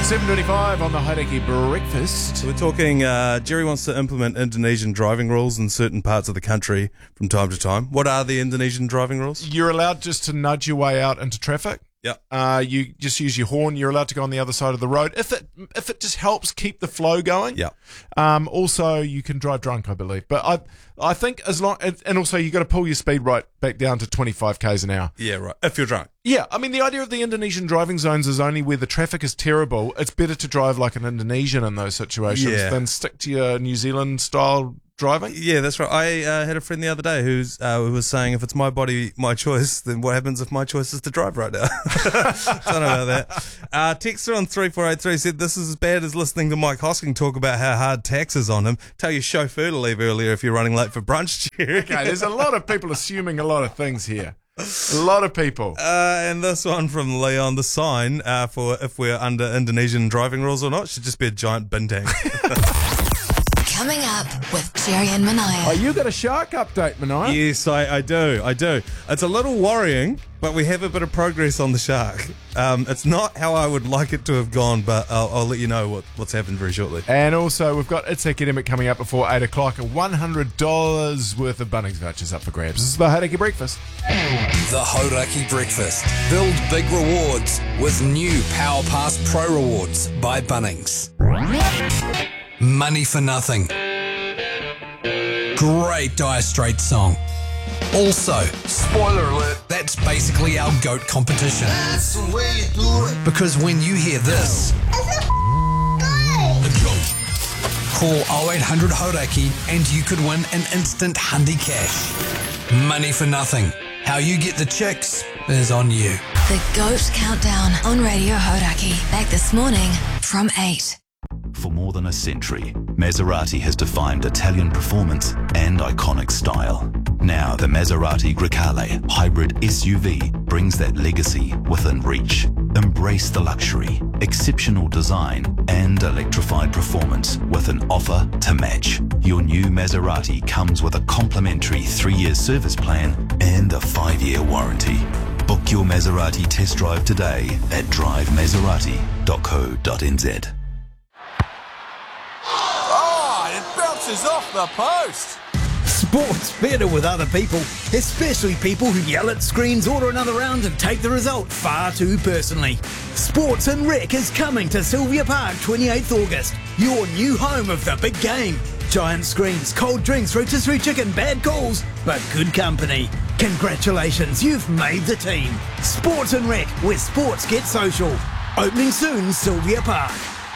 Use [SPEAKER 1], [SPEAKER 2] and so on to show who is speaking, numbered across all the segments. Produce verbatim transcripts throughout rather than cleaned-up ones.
[SPEAKER 1] seven twenty-five on the Hauraki Breakfast.
[SPEAKER 2] We're talking, uh, Jerry wants to implement Indonesian driving rules in certain parts of the country from time to time. What are the Indonesian driving rules?
[SPEAKER 1] You're allowed just to nudge your way out into traffic.
[SPEAKER 2] Yeah.
[SPEAKER 1] Uh, you just use your horn. You're allowed to go on the other side of the road if it if it just helps keep the flow going.
[SPEAKER 2] Yeah.
[SPEAKER 1] Um, also, you can drive drunk, I believe. But I I think as long and also you got to pull your speed right back down to twenty-five kays an hour.
[SPEAKER 2] Yeah, right. If you're drunk.
[SPEAKER 1] Yeah, I mean the idea of the Indonesian driving zones is only where the traffic is terrible. It's better to drive like an Indonesian in those situations
[SPEAKER 2] Yeah.
[SPEAKER 1] than stick to your New Zealand style driving.
[SPEAKER 2] Yeah, that's right. I uh, had a friend the other day who's uh, who was saying, if it's my body, my choice, then what happens if my choice is to drive right now? Don't know about that. Uh, Texter on three four eight three said, this is as bad as listening to Mike Hosking talk about how hard tax is on him. Tell your chauffeur to leave earlier if you're running late for brunch, Jerry.
[SPEAKER 1] Okay, there's a lot of people assuming a lot of things here. A lot of people.
[SPEAKER 2] Uh, and this one from Leon, the sign uh, for if we're under Indonesian driving rules or not should just be a giant bintang.
[SPEAKER 3] Coming up with Jerry and Manaya.
[SPEAKER 1] Oh, you got a shark update, Manaya?
[SPEAKER 2] Yes, I, I do. I do. It's a little worrying, but we have a bit of progress on the shark. Um, it's not how I would like it to have gone, but I'll, I'll let you know what, what's happened very shortly.
[SPEAKER 1] And also, we've got It's Academic coming up before eight o'clock. one hundred dollars worth of Bunnings vouchers up for grabs. This is the Hauraki Breakfast.
[SPEAKER 4] The Hauraki Breakfast. Build big rewards with new Power Pass Pro Rewards by Bunnings. Money for Nothing. Great Dire Straits song. Also, spoiler alert, that's basically our GOAT competition.
[SPEAKER 5] That's the way you do it.
[SPEAKER 4] Because when you hear this, call oh eight hundred Hauraki and you could win an instant Hundi cash. Money for Nothing. How you get the chicks is on you.
[SPEAKER 3] The GOAT Countdown on Radio Hauraki. Back this morning from eight.
[SPEAKER 6] For more than a century, Maserati has defined Italian performance and iconic style. Now the Maserati Grecale hybrid S U V brings that legacy within reach. Embrace the luxury, exceptional design and electrified performance with an offer to match. Your new Maserati comes with a complimentary three-year service plan and a five-year warranty. Book your Maserati test drive today at drive maserati dot co dot n z.
[SPEAKER 5] Bounces off the post.
[SPEAKER 7] Sport's better with other people, especially people who yell at screens, order another round and take the result far too personally. Sports and Rec is coming to Sylvia Park twenty-eighth August, your new home of the big game. Giant screens, cold drinks, rotisserie chicken, bad calls, but good company. Congratulations, you've made the team. Sports and Rec, where sports get social. Opening soon, Sylvia Park.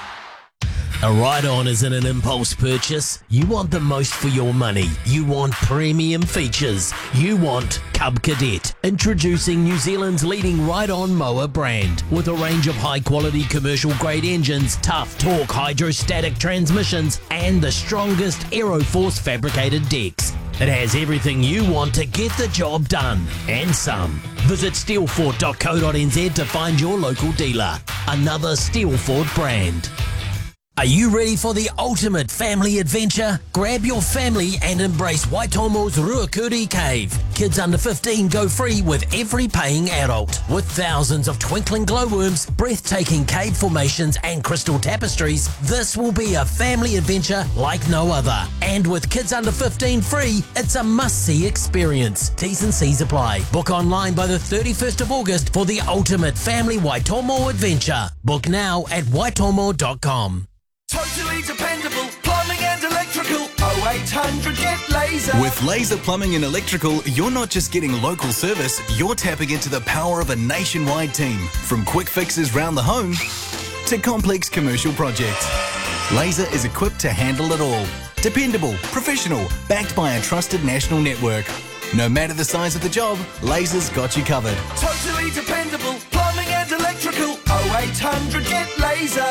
[SPEAKER 8] A ride-on isn't an impulse purchase. You want the most for your money. You want premium features. You want Cub Cadet. Introducing New Zealand's leading ride-on mower brand. With a range of high-quality commercial-grade engines, tough torque hydrostatic transmissions, and the strongest Aeroforce fabricated decks. It has everything you want to get the job done, and some. Visit steelfort dot co dot n z to find your local dealer. Another Steelfort brand. Are you ready for the ultimate family adventure? Grab your family and embrace Waitomo's Ruakuri Cave. Kids under fifteen go free with every paying adult. With thousands of twinkling glowworms, breathtaking cave formations and crystal tapestries, this will be a family adventure like no other. And with kids under fifteen free, it's a must-see experience. T's and C's apply. Book online by the thirty-first of August for the ultimate family Waitomo adventure. Book now at waitomo dot com.
[SPEAKER 5] Totally dependable plumbing and electrical. oh eight hundred get laser.
[SPEAKER 9] With Laser Plumbing and Electrical, you're not just getting local service, you're tapping into the power of a nationwide team. From quick fixes round the home to complex commercial projects. Laser is equipped to handle it all. Dependable, professional, backed by a trusted national network. No matter the size of the job, Laser's got you covered.
[SPEAKER 5] Totally dependable plumbing and electrical. oh eight hundred get laser.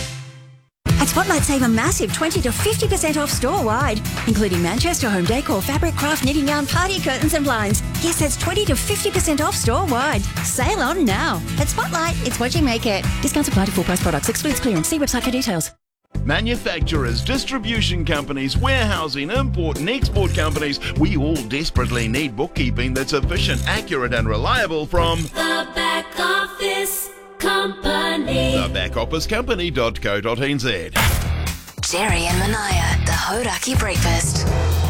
[SPEAKER 10] At Spotlight, save a massive twenty to fifty percent off store-wide, including Manchester home decor, fabric, craft, knitting yarn, party curtains and blinds. Yes, that's twenty to fifty percent off store-wide. Sale on now. At Spotlight, it's what you make it. Discounts apply to full-price products. Excludes clearance. See website for details.
[SPEAKER 11] Manufacturers, distribution companies, warehousing, import and export companies, we all desperately need bookkeeping that's efficient, accurate and reliable from
[SPEAKER 12] the back office. Company.
[SPEAKER 11] The back office company dot co dot n z.
[SPEAKER 3] Jerry and Manaya, the Hodaki Breakfast.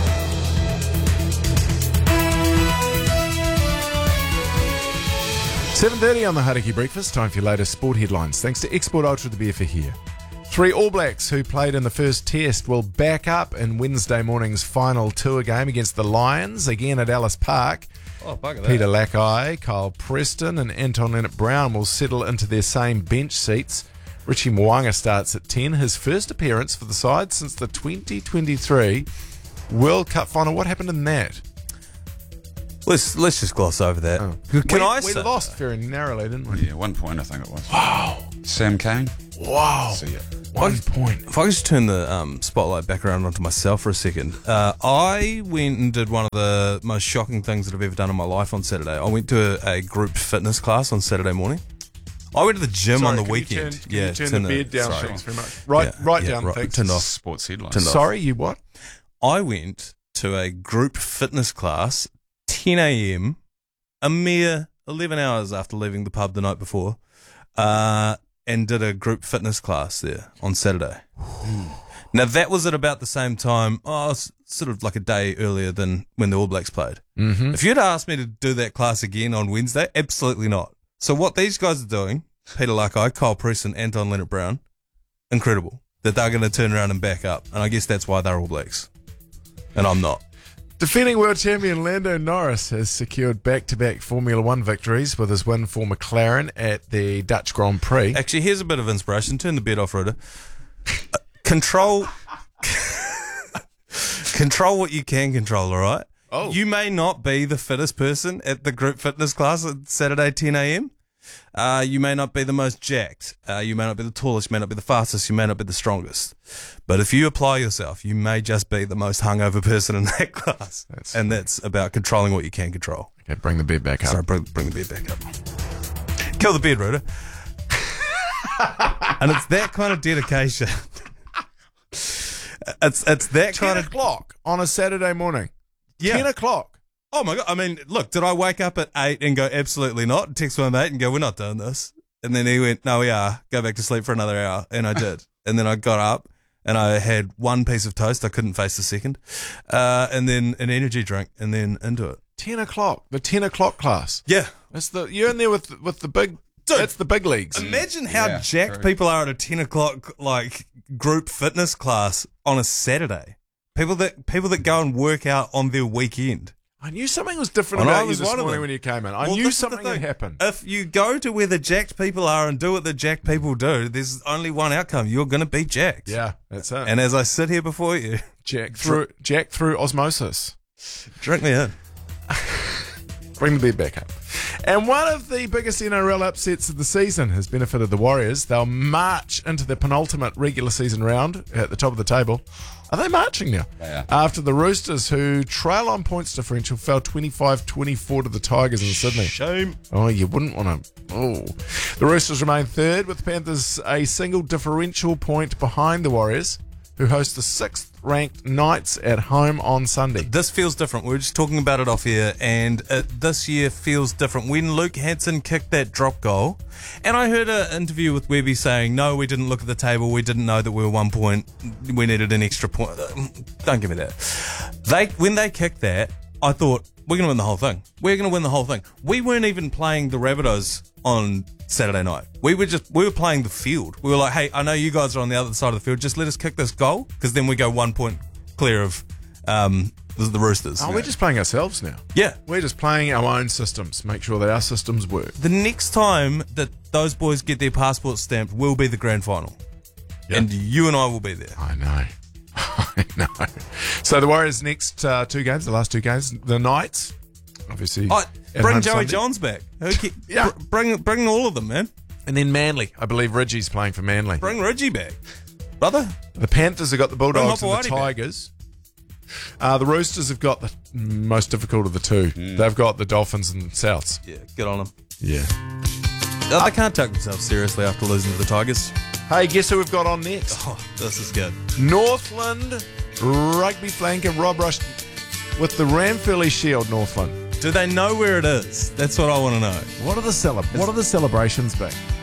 [SPEAKER 1] seven thirty on the Hodaki Breakfast. Time for your latest sport headlines. Thanks to Export Ultra, the beer for here. Three All Blacks who played in the first test will back up in Wednesday morning's final tour game against the Lions, again at Ellis Park.
[SPEAKER 2] Oh, bugger that.
[SPEAKER 1] Peter Lackey, Kyle Preston and Anton Leonard-Brown will settle into their same bench seats. Richie Mwanga starts at ten, his first appearance for the side since the twenty twenty-three World Cup final. What happened in that?
[SPEAKER 2] Let's let's just gloss over that.
[SPEAKER 1] Oh.
[SPEAKER 2] Can
[SPEAKER 1] we,
[SPEAKER 2] I
[SPEAKER 1] we
[SPEAKER 2] say
[SPEAKER 1] lost very narrowly, didn't we?
[SPEAKER 13] Yeah, one point I think it was.
[SPEAKER 1] Wow.
[SPEAKER 13] Sam Cane.
[SPEAKER 1] Wow.
[SPEAKER 13] See ya.
[SPEAKER 1] One
[SPEAKER 2] If I-
[SPEAKER 1] point.
[SPEAKER 2] If I could just turn the um, spotlight back around onto myself for a second. Uh, I went and did one of the most shocking things that I've ever done in my life on Saturday. I went to a, a group fitness class on Saturday morning. I went to the gym
[SPEAKER 1] Sorry,
[SPEAKER 2] on the
[SPEAKER 1] can
[SPEAKER 2] weekend.
[SPEAKER 1] You turn, can
[SPEAKER 2] yeah,
[SPEAKER 1] you turn
[SPEAKER 2] turn
[SPEAKER 1] the bed down?
[SPEAKER 13] sorry.
[SPEAKER 1] Thanks very much. Right,
[SPEAKER 2] Yeah,
[SPEAKER 1] right
[SPEAKER 2] yeah,
[SPEAKER 1] down.
[SPEAKER 2] right,
[SPEAKER 1] Thanks.
[SPEAKER 2] turned off.
[SPEAKER 13] Sports headlines.
[SPEAKER 2] Turned off.
[SPEAKER 1] Sorry, you what?
[SPEAKER 2] I went to a group fitness class, ten a.m., a mere eleven hours after leaving the pub the night before, uh, and did a group fitness class there on Saturday. Now, that was at about the same time, oh, s- sort of like a day earlier than when the All Blacks played.
[SPEAKER 1] Mm-hmm.
[SPEAKER 2] If you'd asked me to do that class again on Wednesday, absolutely not. So what these guys are doing, Peter Lackey, Kyle Preston, Anton Leonard-Brown, incredible that they're going to turn around and back up. And I guess that's why they're All Blacks. And I'm not.
[SPEAKER 1] Defending world champion Lando Norris has secured back-to-back Formula One victories with his win for McLaren at the Dutch Grand Prix.
[SPEAKER 2] Actually, here's a bit of inspiration. Turn the bed off, Rhoda. Uh, control... control what you can control, all right?
[SPEAKER 1] Oh.
[SPEAKER 2] You may not be the fittest person at the group fitness class at Saturday ten a.m. Uh, you may not be the most jacked. Uh, you may not be the tallest. You may not be the fastest. You may not be the strongest. But if you apply yourself, you may just be the most hungover person in that class.
[SPEAKER 1] That's
[SPEAKER 2] and that's about controlling what you can control.
[SPEAKER 1] Okay, bring the bed back up.
[SPEAKER 2] Sorry, bring, bring the bed back up. Kill the bed, Rhoda. And it's that kind of dedication. It's it's that
[SPEAKER 1] ten
[SPEAKER 2] kind of
[SPEAKER 1] o'clock on a Saturday morning.
[SPEAKER 2] yeah.
[SPEAKER 1] ten o'clock.
[SPEAKER 2] Oh my god! I mean, look, did I wake up at eight and go absolutely not? Text my mate and go, we're not doing this. And then he went, no, we are. Go back to sleep for another hour, and I did. And then I got up and I had one piece of toast. I couldn't face the second, uh, and then an energy drink, and then into it.
[SPEAKER 1] ten o'clock. The ten o'clock class.
[SPEAKER 2] Yeah.
[SPEAKER 1] That's the you're in there with with the big.
[SPEAKER 2] Dude,
[SPEAKER 1] that's the big leagues.
[SPEAKER 2] Imagine how
[SPEAKER 13] Yeah,
[SPEAKER 2] jacked
[SPEAKER 13] true.
[SPEAKER 2] people are at a ten o'clock like group fitness class on a Saturday. People that people that go and work out on their weekend.
[SPEAKER 1] I knew something was different
[SPEAKER 2] And I
[SPEAKER 1] about you
[SPEAKER 2] was
[SPEAKER 1] this
[SPEAKER 2] one of
[SPEAKER 1] morning
[SPEAKER 2] them.
[SPEAKER 1] when you came in. I
[SPEAKER 2] Well,
[SPEAKER 1] knew
[SPEAKER 2] this is the
[SPEAKER 1] something had
[SPEAKER 2] thing.
[SPEAKER 1] happened.
[SPEAKER 2] If you go to where the jacked people are and do what the jacked people do, there's only one outcome. You're going to be jacked.
[SPEAKER 1] Yeah, that's it.
[SPEAKER 2] And as I sit here before you,
[SPEAKER 1] Jack through Jack through osmosis.
[SPEAKER 2] drink me in.
[SPEAKER 1] Bring the bed back up. And one of the biggest N R L upsets of the season has benefited the Warriors. They'll march into the penultimate regular season round at the top of the table. Are they marching now?
[SPEAKER 13] They are.
[SPEAKER 1] After the Roosters, who trail on points differential, fell twenty-five twenty-four to the Tigers in Sydney.
[SPEAKER 2] Shame.
[SPEAKER 1] Oh, you wouldn't want to. Oh. The Roosters remain third, with the Panthers a single differential point behind the Warriors, who host the sixth ranked Knights at home on Sunday.
[SPEAKER 2] This feels different. We were just talking about it off here, and it, this year feels different. When Luke Hanson kicked that drop goal, and I heard an interview with Webby saying, no, we didn't look at the table. We didn't know that we were one point. We needed an extra point. Don't give me that. They When they kicked that, I thought, we're going to win the whole thing. We're going to win the whole thing. We weren't even playing the Rabbitohs on Saturday night. We were just, we were playing the field. We were like, hey, I know you guys are on the other side of the field. Just let us kick this goal, because then we go one point clear of um, the, the Roosters.
[SPEAKER 1] Oh, we're just playing ourselves now.
[SPEAKER 2] Yeah.
[SPEAKER 1] We're just playing our own systems. Make sure that our systems work.
[SPEAKER 2] The next time that those boys get their passports stamped will be the grand final.
[SPEAKER 1] Yeah.
[SPEAKER 2] And you and I will be there.
[SPEAKER 1] I know. I know. So the Warriors' next uh, two games, the last two games, the Knights, obviously.
[SPEAKER 2] Oh,
[SPEAKER 1] at
[SPEAKER 2] bring
[SPEAKER 1] home
[SPEAKER 2] Joey
[SPEAKER 1] Sunday.
[SPEAKER 2] Johns back. Who ke-
[SPEAKER 1] Yeah.
[SPEAKER 2] br- bring, bring all of them, man.
[SPEAKER 1] And then Manly. I believe Reggie's playing for Manly.
[SPEAKER 2] Bring Reggie back. Brother.
[SPEAKER 1] The Panthers have got the Bulldogs
[SPEAKER 2] Bring
[SPEAKER 1] and the
[SPEAKER 2] Hopewadi back.
[SPEAKER 1] Tigers. Uh, the Roosters have got the most difficult of the two. They've got the Dolphins and Souths.
[SPEAKER 2] Yeah, good on them.
[SPEAKER 1] Yeah.
[SPEAKER 2] No, they can't take themselves seriously after losing to the Tigers.
[SPEAKER 1] Hey, guess who we've got on next?
[SPEAKER 2] Oh, this is good.
[SPEAKER 1] Northland rugby flanker Rob Rush with the Ramfurly Shield, Northland.
[SPEAKER 2] Do they know where it is? That's what I want to know.
[SPEAKER 1] What are the celeb- What are the celebrations been?